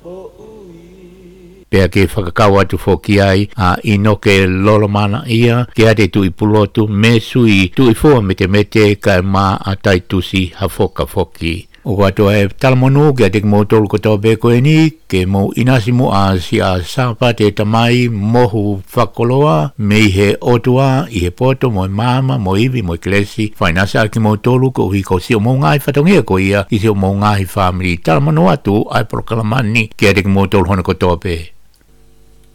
Pea ke whakakau atu whoki ai ino ke lolomana ia ke ate tu i pulotu me sui tu i fua mete ka ma atai tusi ha whoka whoki. O katoa e talamonu ke ate mo tolu kotoa beko e ni ke mo inasi mo a si a sapa te tamai mohu whakoloa me he otua i he poto mo mama mo iwi mo klesi whainasa ki mo tolu ko hui ko si o mo ngai whatongia ko ia i si o mo ngai family talamonu atu ai prokalamani ke ate mo tolu hona kotoa be.